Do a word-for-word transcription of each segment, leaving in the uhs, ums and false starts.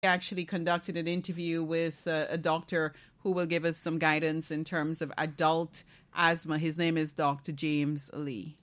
actually conducted an interview with uh, a doctor who will give us some guidance in terms of adult asthma. His name is Doctor James Lee.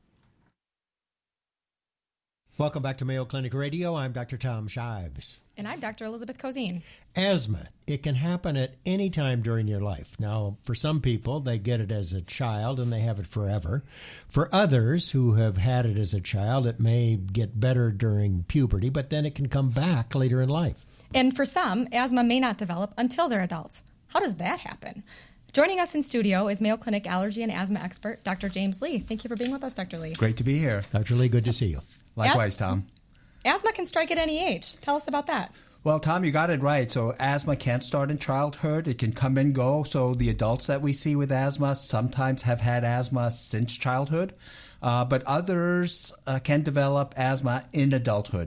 Welcome back to Mayo Clinic Radio. I'm Doctor Tom Shives. And I'm Doctor Elizabeth Cozine. Asthma, it can happen at any time during your life. Now, for some people, they get it as a child and they have it forever. For others who have had it as a child, it may get better during puberty, but then it can come back later in life. And for some, asthma may not develop until they're adults. How does that happen? Joining us in studio is Mayo Clinic allergy and asthma expert, Doctor James Lee. Thank you for being with us, Doctor Lee. Great to be here. Doctor Lee, good to see you. Likewise, Tom. Asthma can strike at any age. Tell us about that. Well, Tom, you got it right. So asthma can't start in childhood. It can come and go. So the adults that we see with asthma sometimes have had asthma since childhood, uh, but others uh, can develop asthma in adulthood.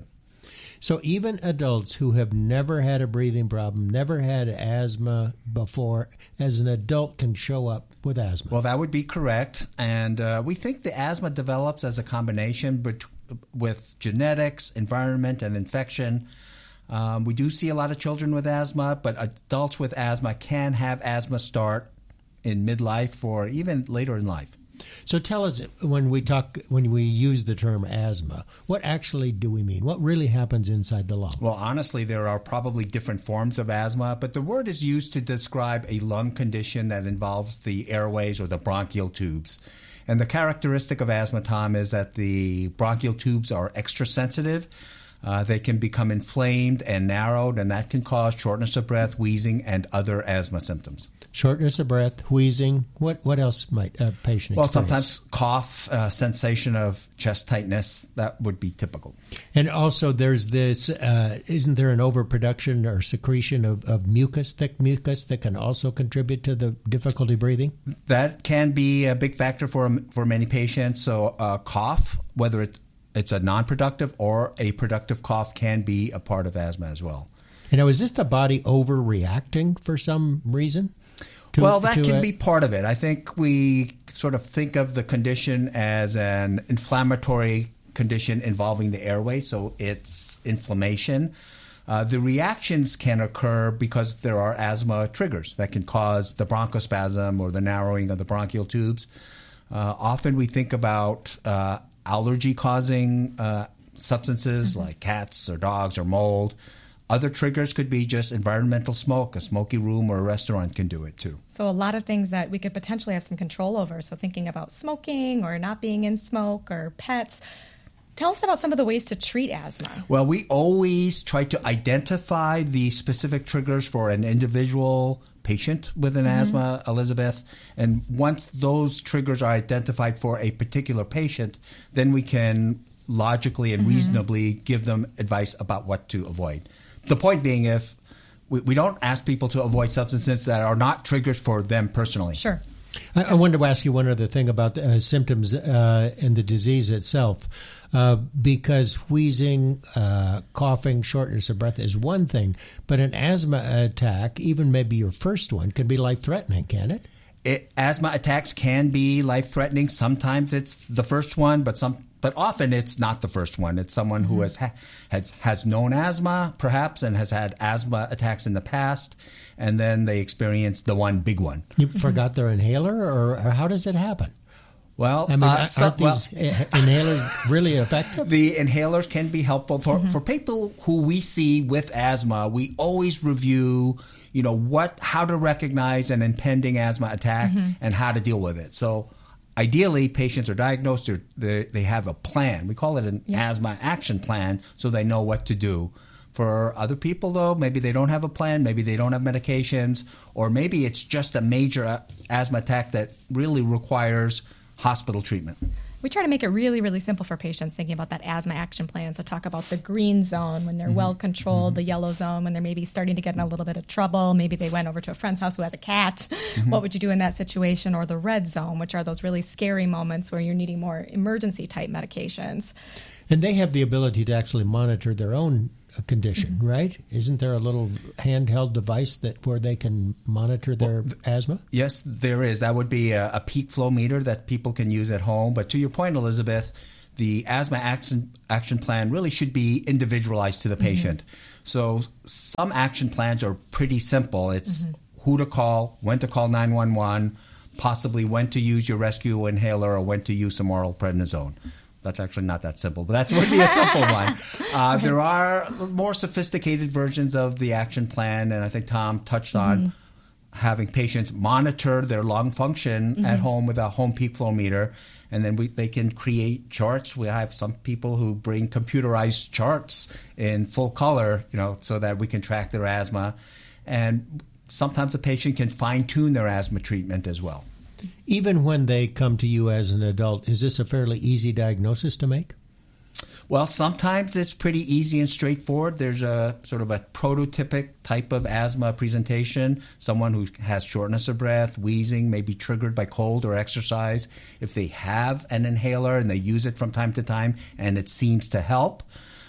So even adults who have never had a breathing problem, never had asthma before, as an adult can show up with asthma. Well, that would be correct. And uh, we think the asthma develops as a combination bet- with genetics, environment, and infection. Um, we do see a lot of children with asthma, but adults with asthma can have asthma start in midlife or even later in life. So tell us, when we talk, when we use the term asthma, what actually do we mean? What really happens inside the lung? Well, honestly, there are probably different forms of asthma, but the word is used to describe a lung condition that involves the airways or the bronchial tubes. And the characteristic of asthma, Tom, is that the bronchial tubes are extra sensitive. Uh, they can become inflamed and narrowed, and that can cause shortness of breath, wheezing, and other asthma symptoms. Shortness of breath, wheezing. What what else might a patient well, experience? Well, sometimes cough, uh, sensation of chest tightness, that would be typical. And also there's this, uh, isn't there an overproduction or secretion of, of mucus, thick mucus, that can also contribute to the difficulty breathing? That can be a big factor for for many patients. So uh, cough, whether it, it's a non-productive or a productive cough, can be a part of asthma as well. You know, is this the body overreacting for some reason? To, well, that can a, be part of it. I think we sort of think of the condition as an inflammatory condition involving the airway, so it's inflammation. Uh, the reactions can occur because there are asthma triggers that can cause the bronchospasm or the narrowing of the bronchial tubes. Uh, often we think about uh, allergy-causing uh, substances mm-hmm. like cats or dogs or mold. Other triggers could be just environmental smoke. A smoky room or a restaurant can do it too. So a lot of things that we could potentially have some control over. So thinking about smoking or not being in smoke or pets. Tell us about some of the ways to treat asthma. Well, we always try to identify the specific triggers for an individual patient with an mm-hmm. asthma, Elizabeth. And once those triggers are identified for a particular patient, then we can logically and mm-hmm. reasonably give them advice about what to avoid. The point being, if we, we don't ask people to avoid substances that are not triggers for them personally. Sure. I, I wanted to ask you one other thing about the uh, symptoms uh, and the disease itself, uh, because wheezing, uh, coughing, shortness of breath is one thing, but an asthma attack, even maybe your first one, can be life-threatening, can it? It, asthma attacks can be life-threatening. Sometimes it's the first one, but some, but often it's not the first one. It's someone mm-hmm. who has, ha- has has known asthma, perhaps, and has had asthma attacks in the past, and then they experience the one big one. You mm-hmm. forgot their inhaler, or, or how does it happen? Well, I mean, uh, aren't some, these well, inhalers really effective? The inhalers can be helpful for mm-hmm. for people who we see with asthma. We always review, you know, what, how to recognize an impending asthma attack mm-hmm. and how to deal with it. So, ideally, patients are diagnosed; they they have a plan. We call it an yeah. asthma action plan, so they know what to do. For other people, though, maybe they don't have a plan, maybe they don't have medications, or maybe it's just a major asthma attack that really requires hospital treatment. We try to make it really, really simple for patients thinking about that asthma action plan. So talk about the green zone when they're mm-hmm. well controlled, mm-hmm. the yellow zone when they're maybe starting to get in a little bit of trouble. Maybe they went over to a friend's house who has a cat. Mm-hmm. What would you do in that situation? Or the red zone, which are those really scary moments where you're needing more emergency type medications. And they have the ability to actually monitor their own condition, mm-hmm. right? Isn't there a little handheld device that where they can monitor their well, asthma? Yes, there is. That would be a, a peak flow meter that people can use at home. But to your point, Elizabeth, the asthma action action plan really should be individualized to the patient. Mm-hmm. So some action plans are pretty simple. It's mm-hmm. who to call, when to call nine one one, possibly when to use your rescue inhaler or when to use some oral prednisone. That's actually not that simple, but that would be a simple one. Uh, right. There are more sophisticated versions of the action plan, and I think Tom touched mm-hmm. on having patients monitor their lung function mm-hmm. at home with a home peak flow meter, and then we, they can create charts. We have some people who bring computerized charts in full color, you know, so that we can track their asthma. And sometimes a patient can fine-tune their asthma treatment as well. Even when they come to you as an adult, is this a fairly easy diagnosis to make? Well, sometimes it's pretty easy and straightforward. There's a sort of a prototypic type of asthma presentation, someone who has shortness of breath, wheezing, maybe triggered by cold or exercise. If they have an inhaler and they use it from time to time and it seems to help,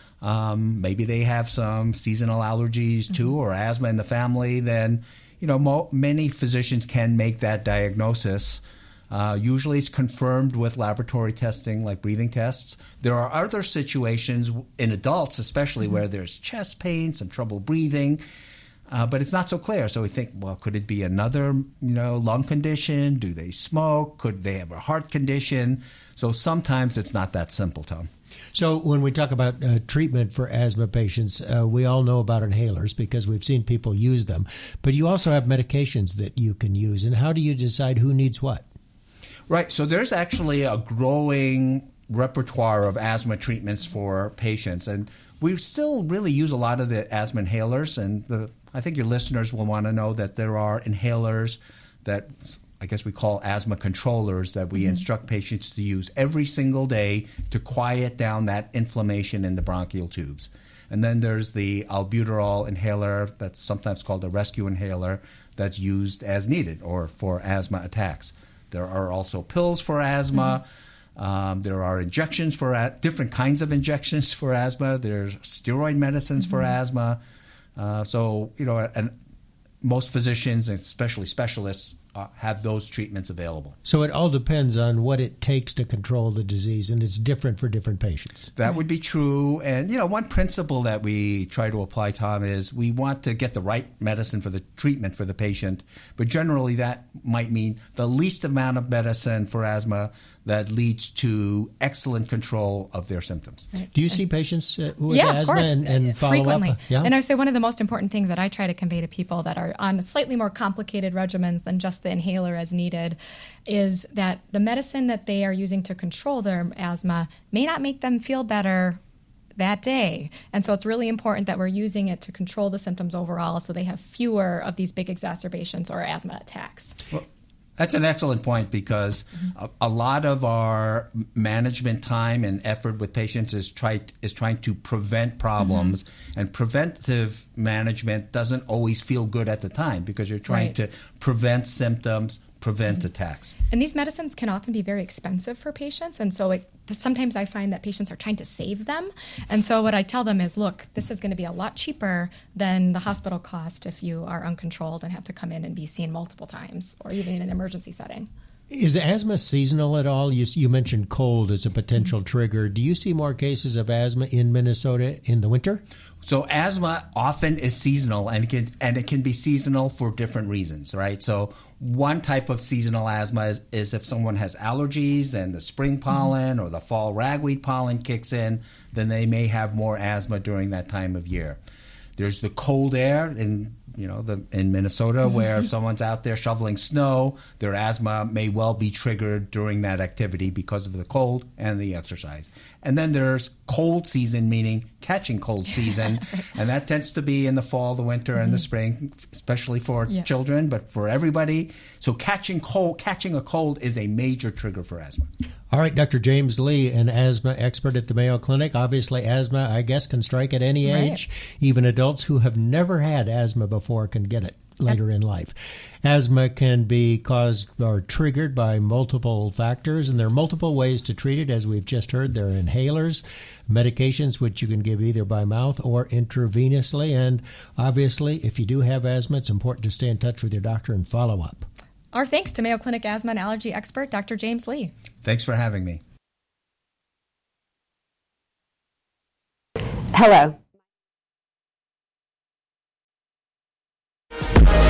um, maybe they have some seasonal allergies too mm-hmm. or asthma in the family, then you know, mo- many physicians can make that diagnosis. Uh, usually it's confirmed with laboratory testing like breathing tests. There are other situations in adults especially mm-hmm. where there's chest pain, some trouble breathing, uh, but it's not so clear. So we think, well, could it be another you know, lung condition? Do they smoke? Could they have a heart condition? So sometimes it's not that simple, Tom. So when we talk about uh, treatment for asthma patients, uh, we all know about inhalers because we've seen people use them. But you also have medications that you can use. And how do you decide who needs what? Right. So there's actually a growing repertoire of asthma treatments for patients. And we still really use a lot of the asthma inhalers. And the, I think your listeners will want to know that there are inhalers that I guess we call asthma controllers that we mm-hmm. instruct patients to use every single day to quiet down that inflammation in the bronchial tubes. And then there's the albuterol inhaler that's sometimes called a rescue inhaler that's used as needed or for asthma attacks. There are also pills for asthma. Mm-hmm. Um, there are injections for a- different kinds of injections for asthma. There's steroid medicines mm-hmm. for asthma. Uh, so, you know, and most physicians, and especially specialists, uh, have those treatments available. So it all depends on what it takes to control the disease, and it's different for different patients. That would be true. And, you know, one principle that we try to apply, Tom, is we want to get the right medicine for the treatment for the patient, but generally that might mean the least amount of medicine for asthma that leads to excellent control of their symptoms. Right. Do you see patients uh, with yeah, asthma and, and follow frequently. up? Yeah, and I would say one of the most important things that I try to convey to people that are on slightly more complicated regimens than just the inhaler as needed is that the medicine that they are using to control their asthma may not make them feel better that day. And so it's really important that we're using it to control the symptoms overall so they have fewer of these big exacerbations or asthma attacks. Well, that's an excellent point because mm-hmm. a, a lot of our management time and effort with patients is try is trying to prevent problems, mm-hmm. and preventive management doesn't always feel good at the time because you're trying right. to prevent symptoms, prevent mm-hmm. attacks. And these medicines can often be very expensive for patients, and so it, sometimes I find that patients are trying to save them. And so what I tell them is, look, this is going to be a lot cheaper than the hospital cost if you are uncontrolled and have to come in and be seen multiple times or even in an emergency setting. Is asthma seasonal at all? You, you mentioned cold as a potential mm-hmm. trigger. Do you see more cases of asthma in Minnesota in the winter? So asthma often is seasonal, and it can, and it can be seasonal for different reasons, right? So one type of seasonal asthma is, is if someone has allergies and the spring pollen mm-hmm. or the fall ragweed pollen kicks in, then they may have more asthma during that time of year. There's the cold air in you know the in Minnesota mm-hmm. where if someone's out there shoveling snow, their asthma may well be triggered during that activity because of the cold and the exercise. And then there's cold season, meaning catching cold season, and that tends to be in the fall, the winter, mm-hmm. and the spring, especially for yeah. children, but for everybody. So catching cold, catching a cold is a major trigger for asthma. All right, Doctor James Lee, an asthma expert at the Mayo Clinic. Obviously, asthma, I guess, can strike at any right. age. Even adults who have never had asthma before can get it later in life. Asthma can be caused or triggered by multiple factors, and there are multiple ways to treat it. As we've just heard, there are inhalers, medications which you can give either by mouth or intravenously. And obviously, if you do have asthma, it's important to stay in touch with your doctor and follow up. Our thanks to Mayo Clinic asthma and allergy expert, Doctor James Lee. Thanks for having me. Hello.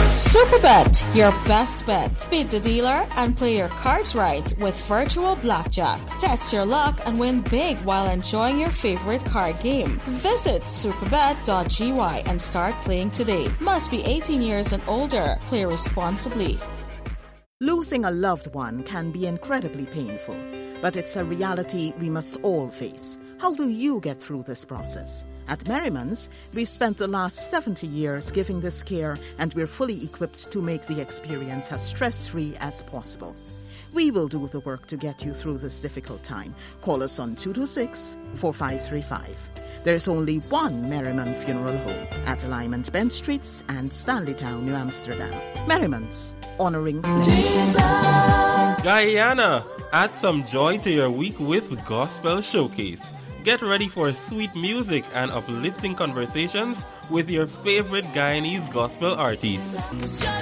Superbet, your best bet. Beat the dealer and play your cards right with virtual blackjack. Test your luck and win big while enjoying your favorite card game. Visit superbet dot g y and start playing today. Must be eighteen years and older. Play responsibly. Losing a loved one can be incredibly painful, but it's a reality we must all face. How do you get through this process? At Merriman's, we've spent the last seventy years giving this care, and we're fully equipped to make the experience as stress-free as possible. We will do the work to get you through this difficult time. Call us on two two six, four five three five. There's only one Merriman Funeral Home at Alignment Bent Streets and Stanleytown, New Amsterdam. Merriman's, honoring Guyana, add some joy to your week with Gospel Showcase. Get ready for sweet music and uplifting conversations with your favorite Guyanese gospel artists.